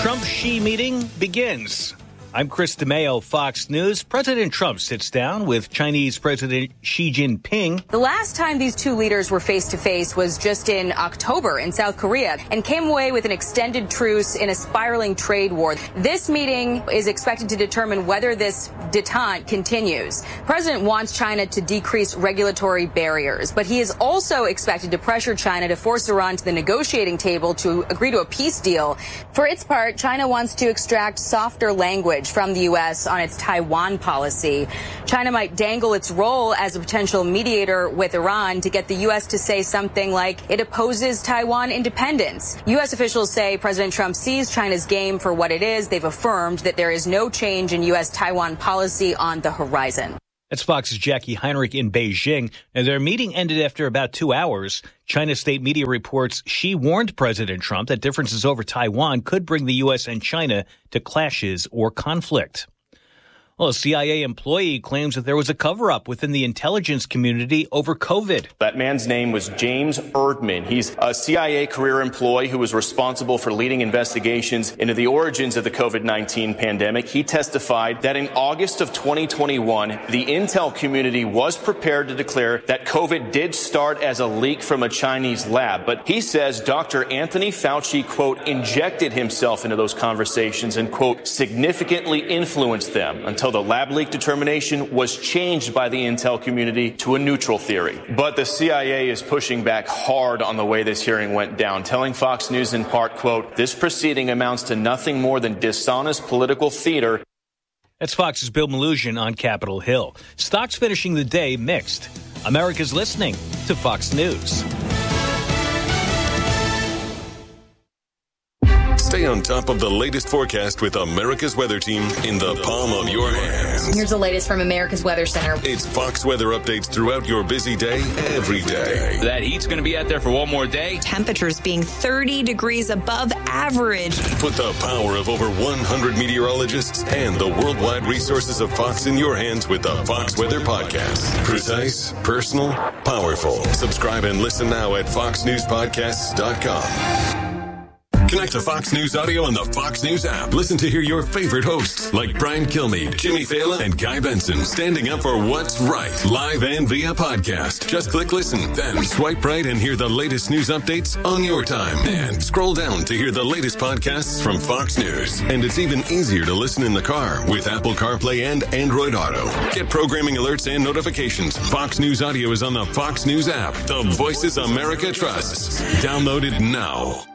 Trump-Xi meeting begins. I'm Chris DeMaio, Fox News. President Trump sits down with Chinese President Xi Jinping. The last time these two leaders were face-to-face was just in October in South Korea and came away with an extended truce in a spiraling trade war. This meeting is expected to determine whether this detente continues. The president wants China to decrease regulatory barriers, but he is also expected to pressure China to force Iran to the negotiating table to agree to a peace deal. For its part, China wants to extract softer language from the U.S. on its Taiwan policy. China might dangle its role as a potential mediator with Iran to get the U.S. to say something like it opposes Taiwan independence. U.S. officials say President Trump sees China's game for what it is. They've affirmed that there is no change in U.S. Taiwan policy on the horizon. That's Fox's Jackie Heinrich in Beijing. And their meeting ended after about 2 hours. China state media reports Xi warned President Trump that differences over Taiwan could bring the U.S. and China to clashes or conflict. Well, a CIA employee claims that there was a cover-up within the intelligence community over COVID. That man's name was James Erdman. He's a CIA career employee who was responsible for leading investigations into the origins of the COVID-19 pandemic. He testified that in August of 2021, the intel community was prepared to declare that COVID did start as a leak from a Chinese lab. But he says Dr. Anthony Fauci, quote, injected himself into those conversations and, quote, significantly influenced them until the lab leak determination was changed by the intel community to a neutral theory. But the CIA is pushing back hard on the way this hearing went down, telling Fox News in part, quote, this proceeding amounts to nothing more than dishonest political theater. That's Fox's Bill Malugin on Capitol Hill. Stocks finishing the day mixed. America's listening to Fox News. Stay on top of the latest forecast with America's Weather Team in the palm of your hands. Here's the latest from America's Weather Center. It's Fox weather updates throughout your busy day, every day. That heat's going to be out there for one more day. Temperatures being 30 degrees above average. Put the power of over 100 meteorologists and the worldwide resources of Fox in your hands with the Fox Weather Podcast. Precise, personal, powerful. Subscribe and listen now at foxnewspodcasts.com. Connect to Fox News Audio on the Fox News app. Listen to hear your favorite hosts like Brian Kilmeade, Jimmy Fallon, and Guy Benson standing up for what's right, live and via podcast. Just click listen, then swipe right and hear the latest news updates on your time. And scroll down to hear the latest podcasts from Fox News. And it's even easier to listen in the car with Apple CarPlay and Android Auto. Get programming alerts and notifications. Fox News Audio is on the Fox News app. The voices America trusts. Download it now.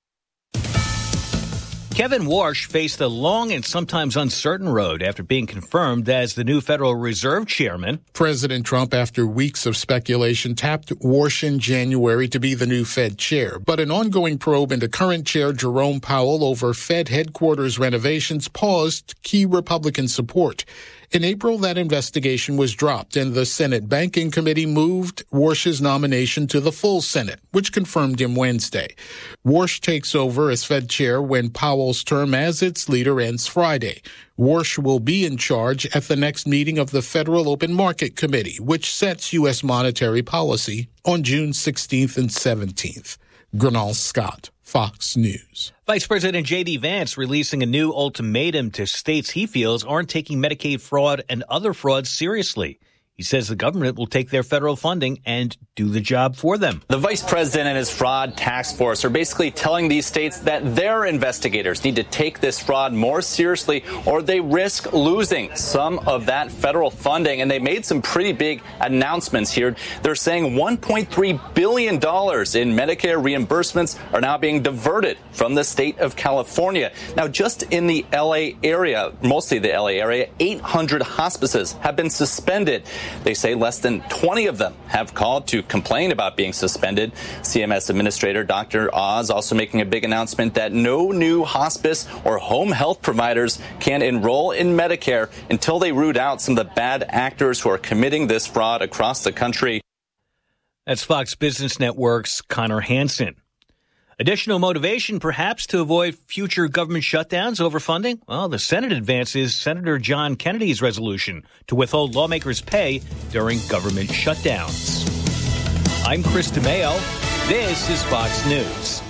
Kevin Warsh faced a long and sometimes uncertain road after being confirmed as the new Federal Reserve chairman. President Trump, after weeks of speculation, tapped Warsh in January to be the new Fed chair. But an ongoing probe into current chair Jerome Powell over Fed headquarters renovations paused key Republican support. In April, that investigation was dropped, and the Senate Banking Committee moved Warsh's nomination to the full Senate, which confirmed him Wednesday. Warsh takes over as Fed chair when Powell's term as its leader ends Friday. Warsh will be in charge at the next meeting of the Federal Open Market Committee, which sets U.S. monetary policy on June 16th and 17th. Gernal Scott, Fox News. Vice President J.D. Vance releasing a new ultimatum to states he feels aren't taking Medicaid fraud and other frauds seriously. He says the government will take their federal funding and do the job for them. The vice president and his fraud task force are basically telling these states that their investigators need to take this fraud more seriously or they risk losing some of that federal funding. And they made some pretty big announcements here. They're saying $1.3 billion in Medicare reimbursements are now being diverted from the state of California. Now, just in the L.A. area, mostly the L.A. area, 800 hospices have been suspended. They say less than 20 of them have called to complain about being suspended. CMS Administrator Dr. Oz also making a big announcement that no new hospice or home health providers can enroll in Medicare until they root out some of the bad actors who are committing this fraud across the country. That's Fox Business Network's Connor Hansen. Additional motivation, perhaps, to avoid future government shutdowns over funding? Well, the Senate advances Senator John Kennedy's resolution to withhold lawmakers' pay during government shutdowns. I'm Chris DeMaio. This is Fox News.